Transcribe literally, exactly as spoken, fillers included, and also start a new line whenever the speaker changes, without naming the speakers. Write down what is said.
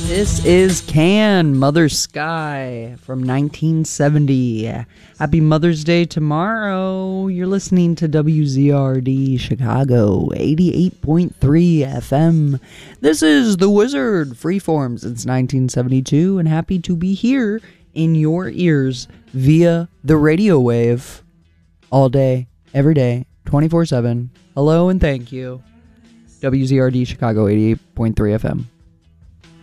This is Can, Mother Sky from nineteen seventy. Happy Mother's Day tomorrow. You're listening to W Z R D Chicago, eighty-eight point three F M. This is The Wizard, freeform since nineteen seventy-two, and happy to be here in your ears via the radio wave all day, every day, twenty-four seven. Hello and thank you. W Z R D Chicago, eighty-eight point three F M.